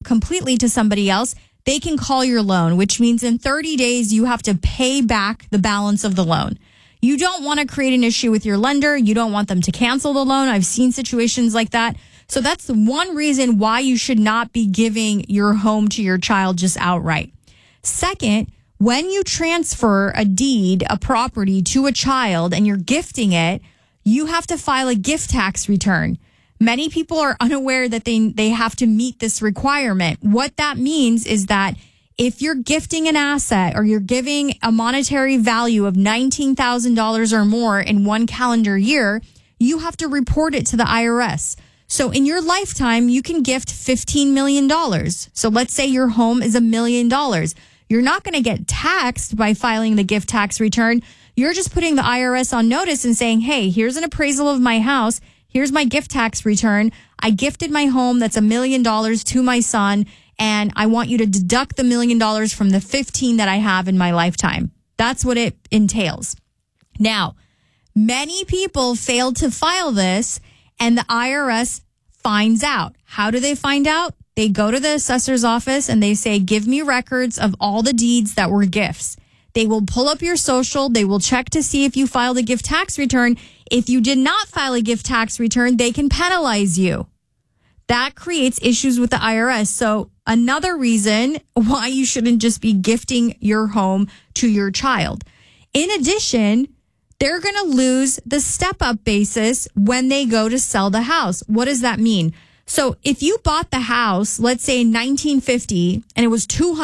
completely to somebody else, they can call your loan, which means in 30 days, you have to pay back the balance of the loan. You don't want to create an issue with your lender. You don't want them to cancel the loan. I've seen situations like that. So that's the one reason why you should not be giving your home to your child just outright. Second, when you transfer a deed, a property to a child and you're gifting it, you have to file a gift tax return. Many people are unaware that they have to meet this requirement. What that means is that if you're gifting an asset or you're giving a monetary value of $19,000 or more in one calendar year, you have to report it to the IRS. So in your lifetime, you can gift $15 million. So let's say your home is $1 million. You're not going to get taxed by filing the gift tax return. You're just putting the IRS on notice and saying, hey, here's an appraisal of my house. Here's my gift tax return. I gifted my home that's $1 million to my son, and I want you to deduct the $1 million from the 15 that I have in my lifetime. That's what it entails. Now, many people failed to file this, and the IRS finds out. How do they find out? They go to the assessor's office and they say, give me records of all the deeds that were gifts. They will pull up your social. They will check to see if you filed a gift tax return. If you did not file a gift tax return, they can penalize you. That creates issues with the IRS. So another reason why you shouldn't just be gifting your home to your child. In addition, they're going to lose the step-up basis when they go to sell the house. What does that mean? So if you bought the house, let's say in 1950, and it was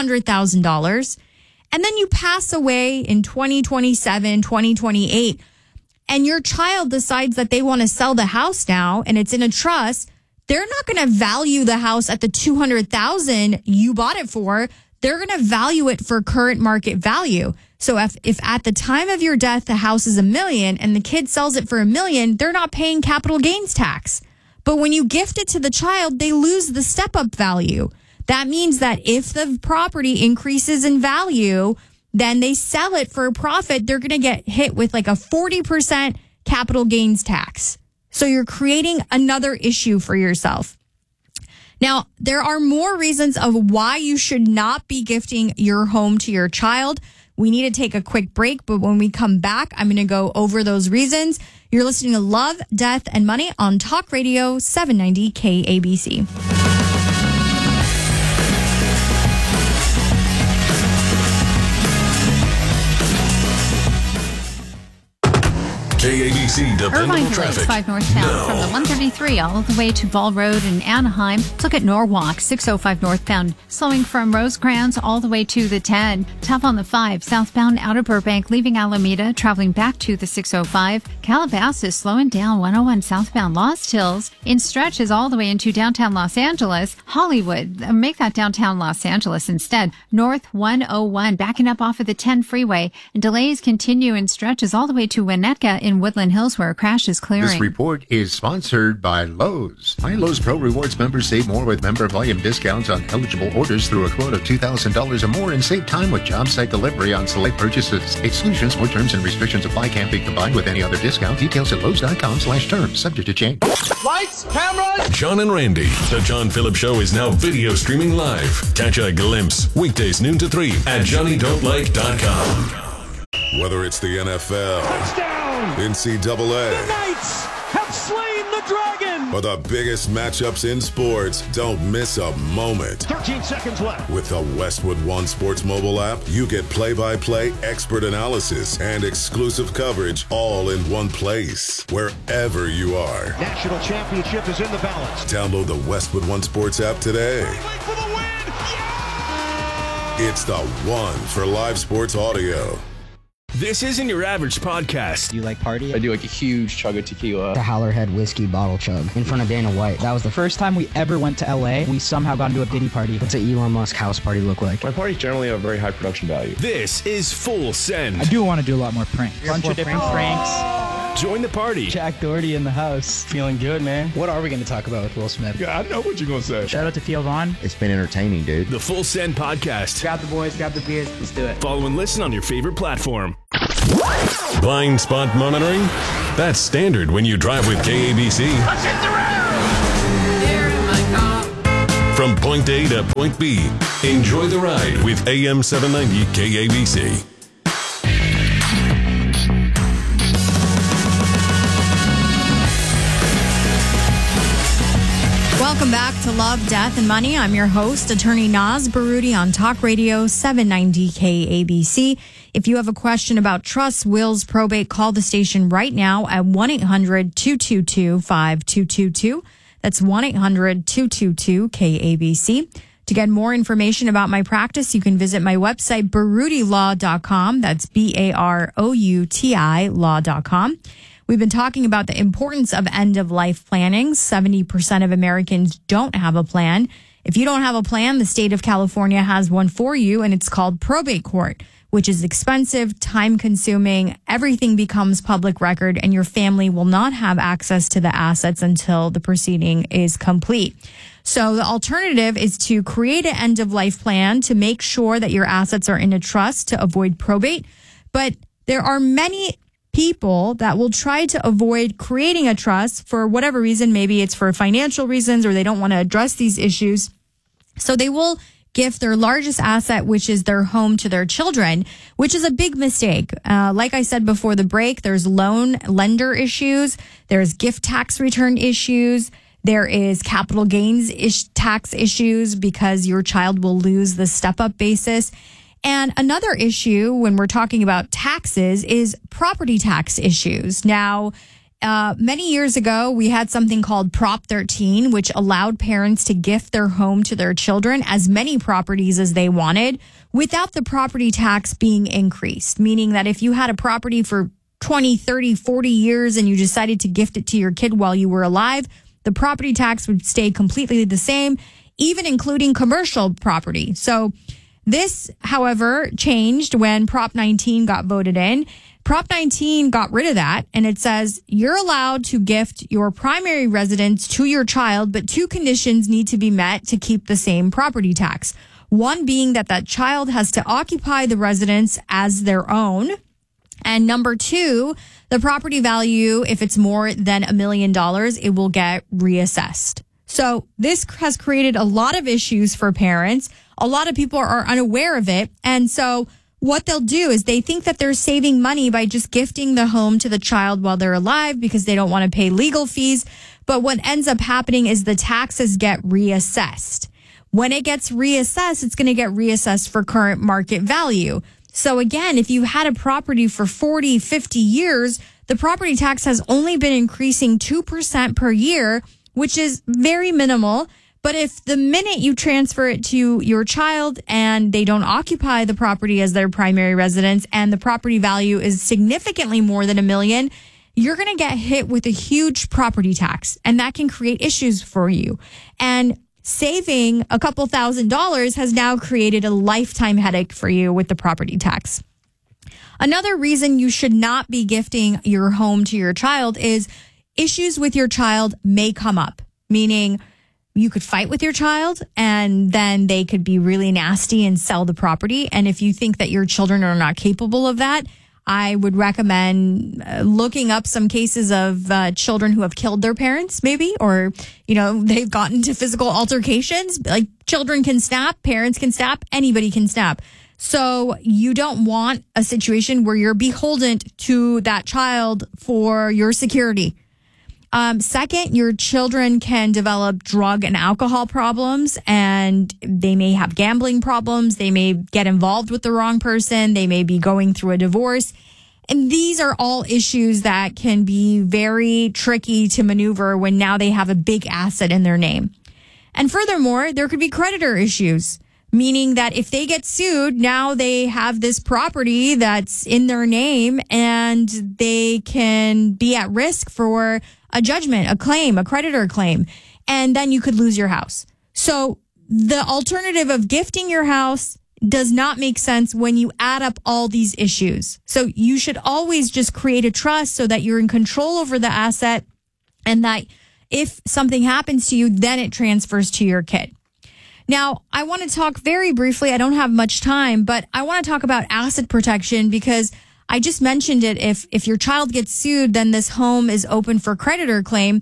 $200,000, and then you pass away in 2027, 2028, and your child decides that they want to sell the house now, and it's in a trust, they're not going to value the house at the $200,000 you bought it for. They're going to value it for current market value. So if at the time of your death, the house is $1 million and the kid sells it for $1 million, they're not paying capital gains tax. But when you gift it to the child, they lose the step-up value. That means that if the property increases in value, then they sell it for a profit, they're going to get hit with like a 40% capital gains tax. So you're creating another issue for yourself. Now, there are more reasons of why you should not be gifting your home to your child. We need to take a quick break, but when we come back, I'm going to go over those reasons. You're listening to Love, Death, and Money on Talk Radio 790 KABC. KABC dependable Irvine traffic. 5 northbound from the 133 all the way to Ball Road in Anaheim. Let's look at Norwalk, 605 northbound, slowing from Rosecrans all the way to the 10. Tough on the 5, southbound out of Burbank, leaving Alameda, traveling back to the 605. Calabasas slowing down 101 southbound Lost Hills in stretches all the way into downtown Los Angeles. Hollywood, make that downtown Los Angeles instead. North 101, backing up off of the 10 freeway. And delays continue in stretches all the way to Winnetka in Woodland Hills, where a crash is clearing. This report is sponsored by Lowe's. My Lowe's Pro Rewards members save more with member volume discounts on eligible orders through a quote of $2,000 or more, and save time with job site delivery on select purchases. Exclusions or terms and restrictions apply. Can't be combined with any other discount. Details at Lowe's.com/terms. Subject to change. Lights, camera. John and Randy. The John Phillips Show is now video streaming live. Catch a glimpse weekdays noon to 3 at JohnnyDon'tLike.com. Whether it's the NFL, Touchdown. NCAA, The Knights have slain the dragon. or the biggest matchups in sports, don't miss a moment. 13 seconds left. With the Westwood One Sports mobile app, you get play-by-play expert analysis and exclusive coverage all in one place, wherever you are. National championship is in the balance. Download the Westwood One Sports app today. For the win. Yeah! It's the one for live sports audio. This isn't your average podcast. Do you like party? I do like a huge chug of tequila. The Howlerhead whiskey bottle chug in front of Dana White. That was the first time we ever went to LA. We somehow got into a Diddy party. What's an Elon Musk house party look like? My parties generally have very high production value. This is Full Send. I do want to do a lot more pranks. Bunch of different pranks. Join the party. Jack Doherty in the house. Feeling good, man. What are we going to talk about with Will Smith? Yeah, I know what you're going to say. Shout out to Theo Vaughn. It's been entertaining, dude. The Full Send podcast. Grab the boys, grab the beers. Let's do it. Follow and listen on your favorite platform. Blind spot monitoring? That's standard when you drive with KABC. Let's hit the road. From from point A to point B. Enjoy the ride with AM 790 KABC. Welcome back to Love, Death, and Money. I'm your host, attorney Naz Baroudi on Talk Radio 790 KABC. If you have a question about trusts, wills, probate, call the station right now at 1-800-222-5222. That's 1-800-222-KABC. To get more information about my practice, you can visit my website, baroudilaw.com. That's BAROUTI law.com. We've been talking about the importance of end-of-life planning. 70% of Americans don't have a plan. If you don't have a plan, the state of California has one for you, and it's called probate court, which is expensive, time-consuming. Everything becomes public record, and your family will not have access to the assets until the proceeding is complete. So the alternative is to create an end-of-life plan to make sure that your assets are in a trust to avoid probate. But there are many people that will try to avoid creating a trust for whatever reason. Maybe it's for financial reasons, or they don't want to address these issues. So they will gift their largest asset, which is their home, to their children, which is a big mistake. Like I said before the break, there's lender issues. There's gift tax return issues. There is capital gains tax issues because your child will lose the step-up basis. And another issue when we're talking about taxes is property tax issues. Now, many years ago, we had something called Prop 13, which allowed parents to gift their home to their children, as many properties as they wanted, without the property tax being increased. Meaning that if you had a property for 20, 30, 40 years and you decided to gift it to your kid while you were alive, the property tax would stay completely the same, even including commercial property. So this, however, changed when Prop 19 got voted in. Prop 19 got rid of that, and it says you're allowed to gift your primary residence to your child, but two conditions need to be met to keep the same property tax. One being that child has to occupy the residence as their own. And number two, the property value, if it's more than $1 million, it will get reassessed. So this has created a lot of issues for parents. A lot of people are unaware of it. And so what they'll do is they think that they're saving money by just gifting the home to the child while they're alive because they don't want to pay legal fees. But what ends up happening is the taxes get reassessed. When it gets reassessed, it's going to get reassessed for current market value. So again, if you had a property for 40, 50 years, the property tax has only been increasing 2% per year, which is very minimal. But if the minute you transfer it to your child and they don't occupy the property as their primary residence and the property value is significantly more than $1 million, you're going to get hit with a huge property tax, and that can create issues for you. And saving a couple $1,000s has now created a lifetime headache for you with the property tax. Another reason you should not be gifting your home to your child is issues with your child may come up, meaning you could fight with your child and then they could be really nasty and sell the property. And if you think that your children are not capable of that, I would recommend looking up some cases of children who have killed their parents, maybe, or, they've gotten into physical altercations. Like, children can snap, parents can snap, anybody can snap. So you don't want a situation where you're beholden to that child for your security. Second, your children can develop drug and alcohol problems, and they may have gambling problems. They may get involved with the wrong person. They may be going through a divorce. And these are all issues that can be very tricky to maneuver when now they have a big asset in their name. And furthermore, there could be creditor issues, meaning that if they get sued, now they have this property that's in their name and they can be at risk for a judgment, a claim, a creditor claim, and then you could lose your house. So the alternative of gifting your house does not make sense when you add up all these issues. So you should always just create a trust so that you're in control over the asset, and that if something happens to you, then it transfers to your kid. Now, I want to talk very briefly. I don't have much time, but I want to talk about asset protection because I just mentioned it. If your child gets sued, then this home is open for creditor claim.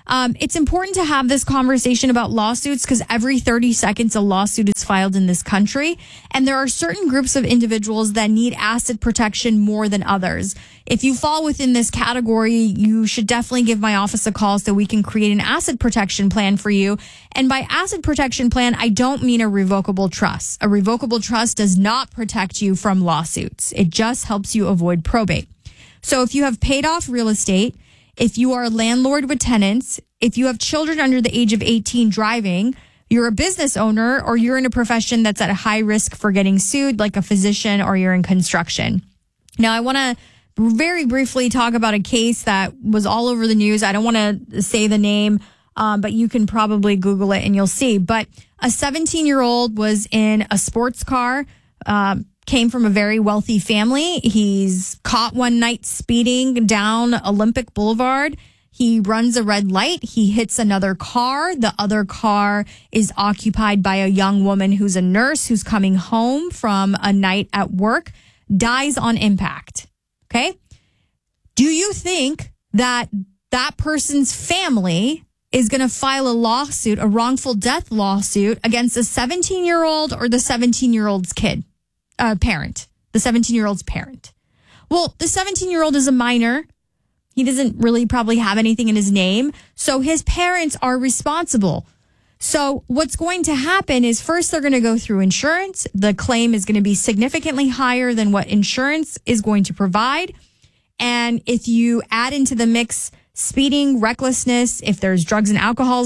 It's important to have this conversation about lawsuits because every 30 seconds a lawsuit is filed in this country. And there are certain groups of individuals that need asset protection more than others. If you fall within this category, you should definitely give my office a call so we can create an asset protection plan for you. And by asset protection plan, I don't mean a revocable trust. A revocable trust does not protect you from lawsuits. It just helps you avoid probate. So if you have paid off real estate, if you are a landlord with tenants, if you have children under the age of 18 driving, you're a business owner, or you're in a profession that's at a high risk for getting sued, like a physician, or you're in construction. Now, I want to very briefly talk about a case that was all over the news. I don't want to say the name, but you can probably Google it and you'll see. But a 17-year-old was in a sports car, came from a very wealthy family. He's caught one night speeding down Olympic Boulevard. He runs a red light. He hits another car. The other car is occupied by a young woman who's a nurse who's coming home from a night at work, dies on impact. Okay? Do you think that that person's family is going to file a lawsuit, a wrongful death lawsuit against a 17-year-old or the 17-year-old's kid? Parent, the 17-year-old's parent. Well, the 17-year-old is a minor. He doesn't really probably have anything in his name. So his parents are responsible. So what's going to happen is first they're going to go through insurance. The claim is going to be significantly higher than what insurance is going to provide. And if you add into the mix speeding, recklessness, if there's drugs and alcohol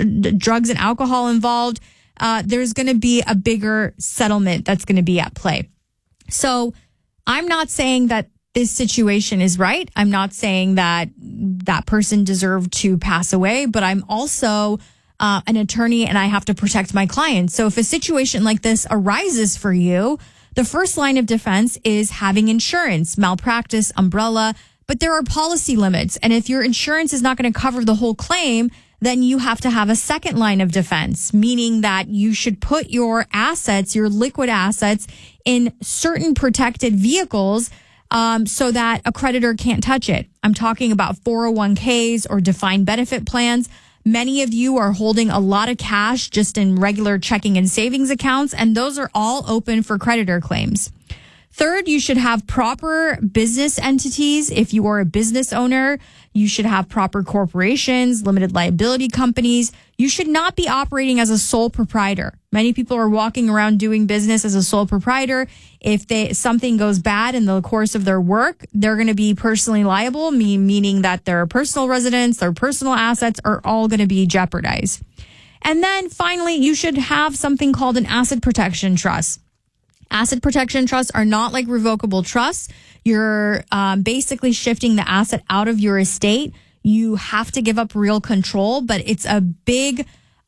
involved, there's going to be a bigger settlement that's going to be at play. So I'm not saying that this situation is right. I'm not saying that that person deserved to pass away, but I'm also an attorney and I have to protect my clients. So if a situation like this arises for you, the first line of defense is having insurance, malpractice, umbrella, but there are policy limits. And if your insurance is not going to cover the whole claim, then you have to have a second line of defense, meaning that you should put your assets, your liquid assets, in certain protected vehicles so that a creditor can't touch it. I'm talking about 401ks or defined benefit plans. Many of you are holding a lot of cash just in regular checking and savings accounts, and those are all open for creditor claims. Third, you should have proper business entities. If you are a business owner, you should have proper corporations, limited liability companies. You should not be operating as a sole proprietor. Many people are walking around doing business as a sole proprietor. If something goes bad in the course of their work, they're going to be personally liable, meaning that their personal residence, their personal assets are all going to be jeopardized. And then finally, you should have something called an asset protection trust. Asset protection trusts are not like revocable trusts. You're basically shifting the asset out of your estate. You have to give up real control, but it's a big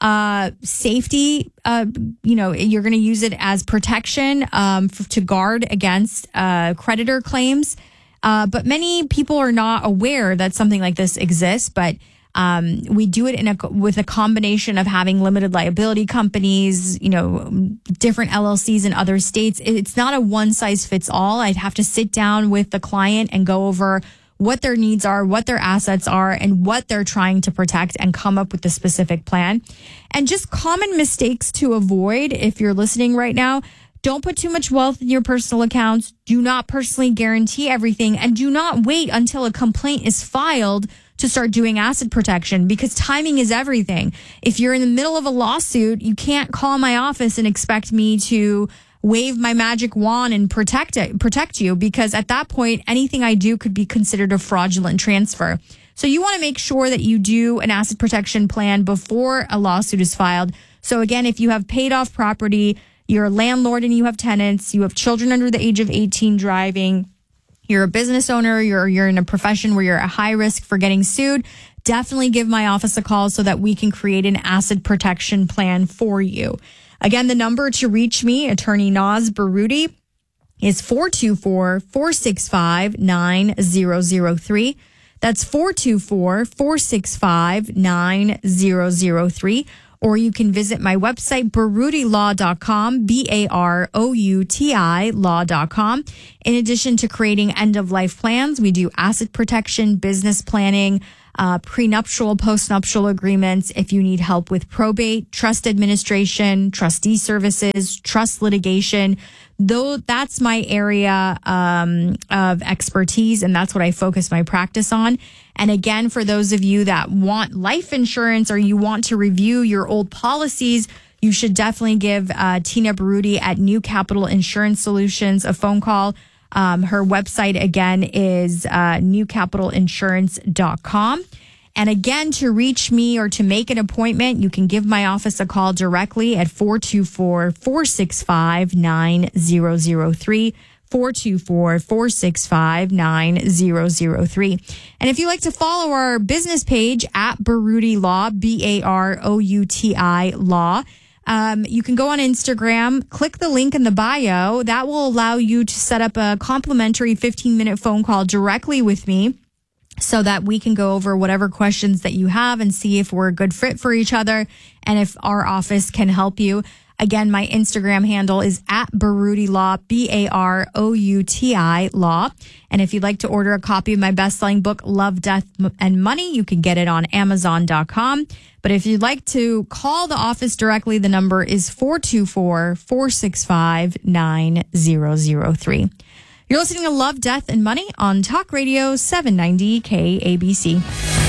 safety. You're going to use it as protection to guard against creditor claims. But many people are not aware that something like this exists, but we do it with a combination of having limited liability companies, different LLCs in other states. It's not a one size fits all. I'd have to sit down with the client and go over what their needs are, what their assets are, and what they're trying to protect and come up with the specific plan. And just common mistakes to avoid if you're listening right now. Don't put too much wealth in your personal accounts. Do not personally guarantee everything, and do not wait until a complaint is filed to start doing asset protection, because timing is everything. If you're in the middle of a lawsuit, you can't call my office and expect me to wave my magic wand and protect you, because at that point, anything I do could be considered a fraudulent transfer. So you want to make sure that you do an asset protection plan before a lawsuit is filed. So again, if you have paid off property, you're a landlord and you have tenants, you have children under the age of 18 driving, you're a business owner, you're in a profession where you're at high risk for getting sued, definitely give my office a call so that we can create an asset protection plan for you. Again, the number to reach me, Attorney Naz Baroudi, is 424-465-9003. That's 424-465-9003. Or you can visit my website, baroudilaw.com, BAROUTI law.com. In addition to creating end-of-life plans, we do asset protection, business planning, prenuptial, postnuptial agreements, if you need help with probate, trust administration, trustee services, trust litigation. Though that's my area of expertise, and that's what I focus my practice on. And again, for those of you that want life insurance or you want to review your old policies, you should definitely give Tina Baruti at New Capital Insurance Solutions a phone call. Her website, again, is newcapitalinsurance.com. And again, to reach me or to make an appointment, you can give my office a call directly at 424-465-9003, 424-465-9003. And if you like to follow our business page at Baruti Law, BAROUTI Law, you can go on Instagram, click the link in the bio. That will allow you to set up a complimentary 15-minute phone call directly with me, so that we can go over whatever questions that you have and see if we're a good fit for each other and if our office can help you. Again, my Instagram handle is at Baruti Law, BAROUTI Law. And if you'd like to order a copy of my best-selling book, Love, Death, and Money, you can get it on Amazon.com. But if you'd like to call the office directly, the number is 424-465-9003. You're listening to Love, Death, and Money on Talk Radio 790 KABC.